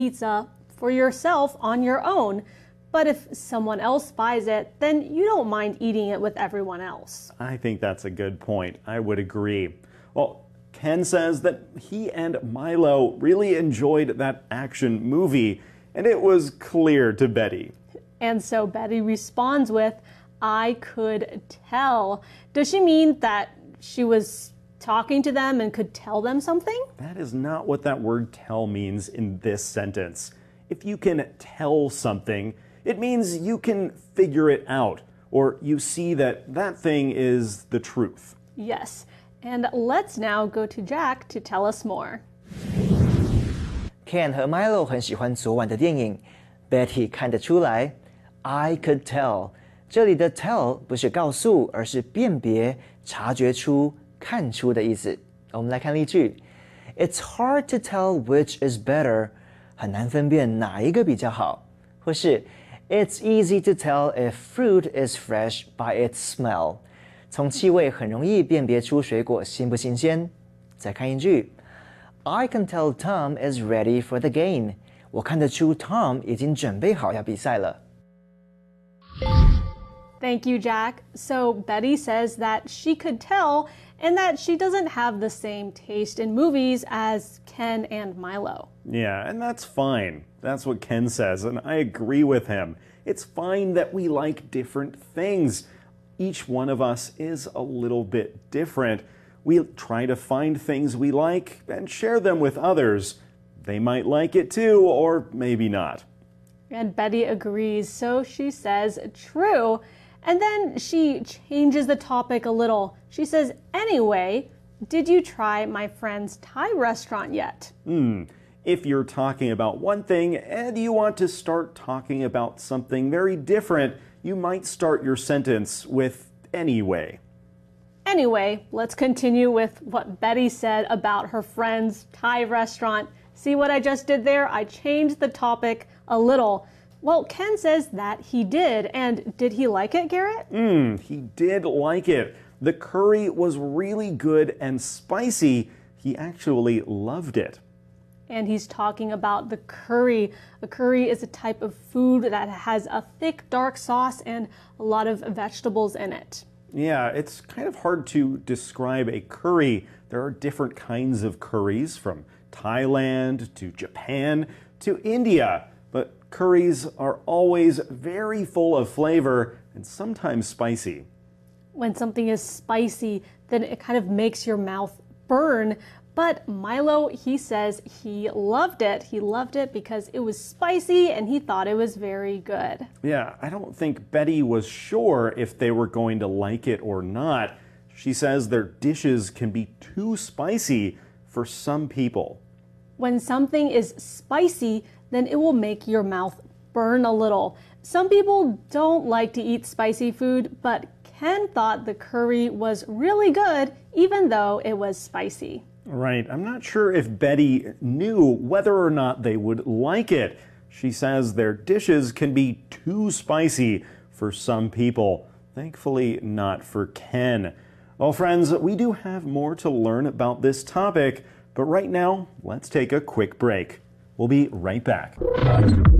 pizza for yourself on your own. But if someone else buys it, then you don't mind eating it with everyone else. I think that's a good point. I would agree. Well, Ken says that he and Milo really enjoyed that action movie, and it was clear to Betty. And so Betty responds with, I could tell. Does she mean that she was talking to them and could tell them something? That is not what that word tell means in this sentence. If you can tell something, it means you can figure it out, or you see that that thing is the truth. Yes. And let's now go to Jack to tell us more. Ken 和 Milo 很喜欢昨晚的电影 ，Betty 看得出来 ，I could tell。这里的 tell 不是告诉，而是辨别、察觉出、看出的意思。我们来看例句 ：It's hard to tell which is better。很难分辨哪一个比较好。或是 It's easy to tell if fruit is fresh by its smell。从气味很容易辨别出水果新不新鲜。再看一句 I can tell Tom is ready for the game。我看得出 Tom 已经准备好要比赛了。 Thank you, Jack. So Betty says that she could tell and that she doesn't have the same taste in movies as Ken and Milo. Yeah, and that's fine. That's what Ken says, and I agree with him. It's fine that we like different things. Each one of us is a little bit different. We try to find things we like and share them with others. They might like it too, or maybe not. And Betty agrees, so she says, true. And then she changes the topic a little. She says, anyway, did you try my friend's Thai restaurant yet? If you're talking about one thing and you want to start talking about something very different, you might start your sentence with anyway. Anyway, let's continue with what Betty said about her friend's Thai restaurant. See what I just did there? I changed the topic a little. Well, Ken says that he did. And did he like it, Garrett? He did like it. The curry was really good and spicy. He actually loved it. And he's talking about the curry. A curry is a type of food that has a thick, dark sauce and a lot of vegetables in it. Yeah, it's kind of hard to describe a curry. There are different kinds of curries, from Thailand to Japan to India. But curries are always very full of flavor and sometimes spicy. When something is spicy, then it kind of makes your mouth burn. But Milo, he says he loved it. He loved it because it was spicy and he thought it was very good. Yeah, I don't think Betty was sure if they were going to like it or not. She says their dishes can be too spicy for some people. When something is spicy, then it will make your mouth burn a little. Some people don't like to eat spicy food, but Ken thought the curry was really good even though it was spicy. Right. I'm not sure if Betty knew whether or not they would like it. She says their dishes can be too spicy for some people. Thankfully, not for Ken. Well, friends, we do have more to learn about this topic, but right now, let's take a quick break. We'll be right back.